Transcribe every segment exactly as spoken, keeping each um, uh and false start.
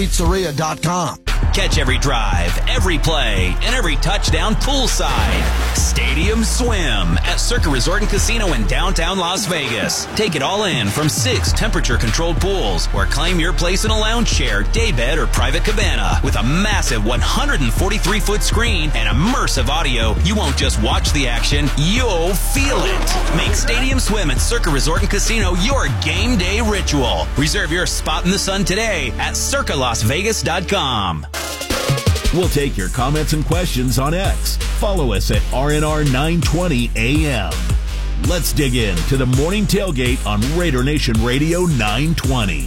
pizzeria dot com. Catch every drive, every play, and every touchdown poolside. Stadium Swim at Circa Resort and Casino in downtown Las Vegas. Take it all in from six temperature-controlled pools, or claim your place in a lounge chair, daybed, or private cabana. With a massive one hundred forty-three foot screen and immersive audio, you won't just watch the action, you'll feel it. Make Stadium Swim at Circa Resort and Casino your game day ritual. Reserve your spot in the sun today at circa las vegas dot com. We'll take your comments and questions on X. Follow us at R N R nine twenty A M. Let's dig in to the morning tailgate on Raider Nation Radio nine twenty.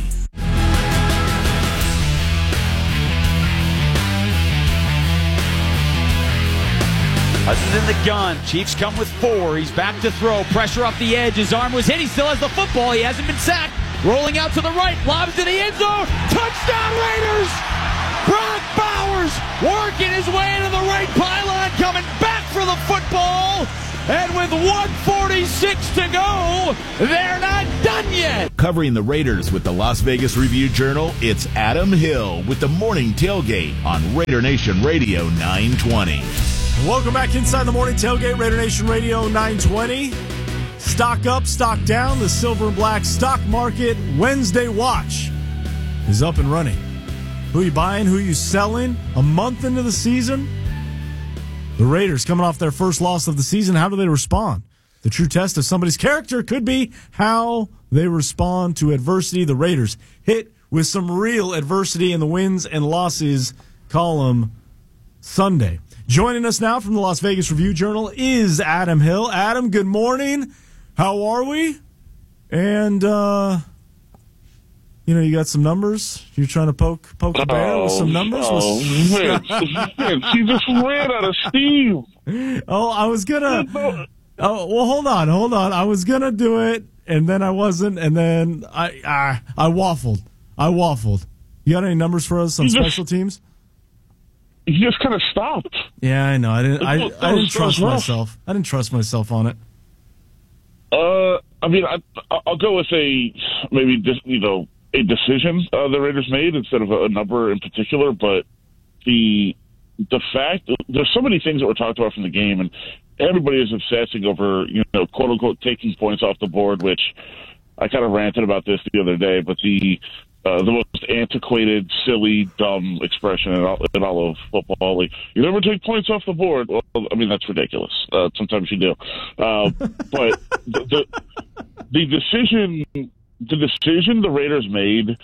Cousins in the gun. Chiefs come with four. He's back to throw. Pressure off the edge. His arm was hit. He still has the football. He hasn't been sacked. Rolling out to the right. Lobs to the end zone. Touchdown Raiders! Brock Bowers working his way into the right pylon, coming back for the football. And with one forty-six to go, they're not done yet. Covering the Raiders with the Las Vegas Review-Journal, it's Adam Hill with the morning tailgate on Raider Nation Radio nine twenty. Welcome back inside the morning tailgate, Raider Nation Radio nine twenty. Stock up, stock down. The silver and black stock market Wednesday watch is up and running. Who you buying? Who you selling? A month into the season, the Raiders coming off their first loss of the season. How do they respond? The true test of somebody's character could be how they respond to adversity. The Raiders hit with some real adversity in the wins and losses column Sunday. Joining us now from the Las Vegas Review-Journal is Adam Hill. Adam, good morning. How are we? And, uh, you know, you got some numbers? You're trying to poke poke the bear with some numbers? Oh, man. She just ran out of steam. Oh, I was going to... Oh, well, hold on, hold on. I was going to do it, and then I wasn't, and then I, I I waffled. I waffled. You got any numbers for us on You just- special teams? You just kind of stopped. Yeah, I know. I didn't. I, That was- I didn't that was trust rough. myself. I didn't trust myself on it. Uh, I mean, I, I'll go with a maybe just you know a decision uh, the Raiders made instead of a, a number in particular. But the the fact there's so many things that were talked about from the game, and everybody is obsessing over you know quote unquote taking points off the board, which I kind of ranted about this the other day. But the uh, the most antiquated, silly, dumb expression in all, in all of football. Like, you never take points off the board. Well, I mean, that's ridiculous. Uh, sometimes you do. Uh, but the, the, the decision, the decision the Raiders made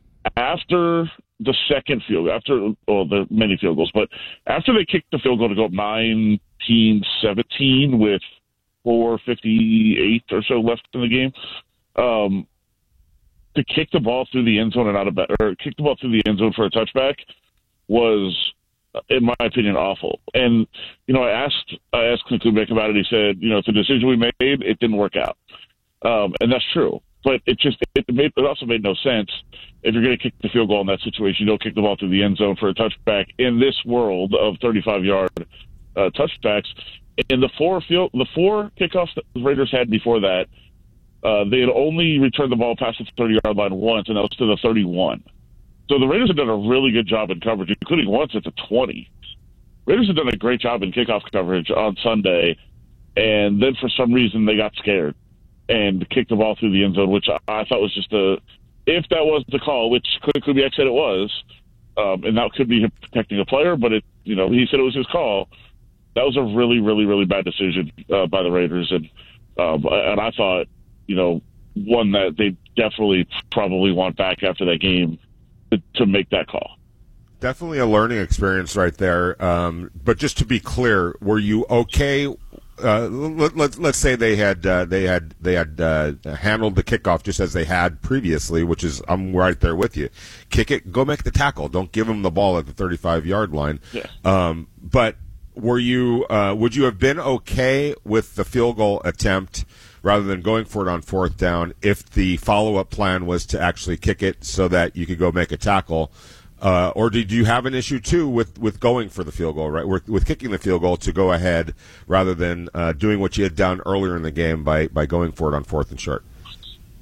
after the second field, after, well, the many field goals, but after they kicked the field goal to go up nineteen seventeen with four fifty-eight or so left in the game, um, to kick the ball through the end zone and out of or kick the ball through the end zone for a touchback was, in my opinion, awful. And you know, I asked I asked Clint Kubiak about it. He said, you know, it's a decision we made. It didn't work out, um, and that's true. But it just it made it also made no sense if you're going to kick the field goal in that situation. You don't kick the ball through the end zone for a touchback in this world of thirty-five yard uh, touchbacks. In the four field the four kickoffs that the Raiders had before that. Uh, they had only returned the ball past the thirty-yard line once, and that was to the thirty-one. So the Raiders had done a really good job in coverage, including once at the twenty. Raiders had done a great job in kickoff coverage on Sunday, and then for some reason they got scared and kicked the ball through the end zone, which I, I thought was just a – if that was the call, which Kubiak said it was, um, and that could be him protecting a player, but it you know he said it was his call, that was a really, really, really bad decision uh, by the Raiders. And um, and I thought – you know, one that they definitely probably want back after that game to, to make that call. Definitely a learning experience right there. Um, but just to be clear, were you okay? Uh, let, let, let's say they had uh, they had they had uh, handled the kickoff just as they had previously, which is I'm right there with you. Kick it, go make the tackle. Don't give them the ball at the thirty-five yard line. Yeah. Um, but were you? Uh, would you have been okay with the field goal attempt rather than going for it on fourth down if the follow-up plan was to actually kick it so that you could go make a tackle? Uh, or did you have an issue, too, with, with going for the field goal, right, with, with kicking the field goal to go ahead rather than uh, doing what you had done earlier in the game by, by going for it on fourth and short?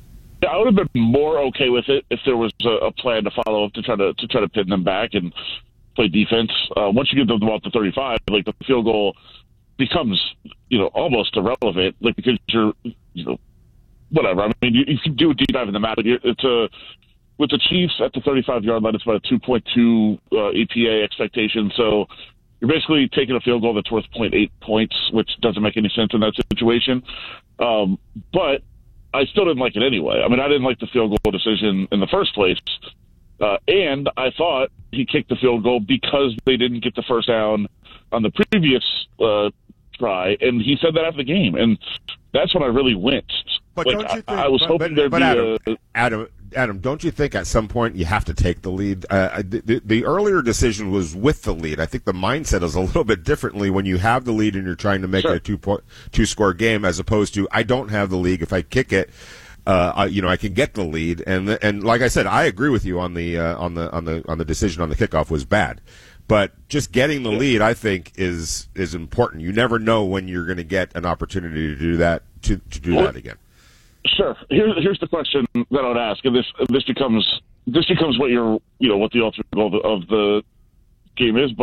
I would have been more okay with it if there was a, a plan to follow up to try to to try to pin them back and play defense. Uh, once you get them about the thirty-five, like the field goal becomes, you know, almost irrelevant, like because you're, you know, whatever. I mean, you, you can do a deep dive in the map, but it's a with the Chiefs at the thirty-five yard line, it's about a two point two uh, E P A expectation. So you're basically taking a field goal that's worth zero point eight points, which doesn't make any sense in that situation. Um, but I still didn't like it anyway. I mean, I didn't like the field goal decision in the first place. Uh, and I thought he kicked the field goal because they didn't get the first down on the previous uh, try. And he said that after the game. And that's when I really winced. But like, don't you think, I, I was but, hoping but, there'd but be Adam, a... Adam, Adam, don't you think at some point you have to take the lead? Uh, the, the earlier decision was with the lead. I think the mindset is a little bit differently when you have the lead and you're trying to make sure. it a two point, two score game, as opposed to I don't have the lead. If I kick it, uh, I, you know, I can get the lead. And and like I said, I agree with you on the uh, on the on the on the decision on the kickoff was bad. But just getting the lead, I think, is is important. You never know when you're going to get an opportunity to do that to to do well, that again. Sure. Here's here's the question that I would ask, and this this becomes this becomes what your you know what the ultimate goal of the game is. But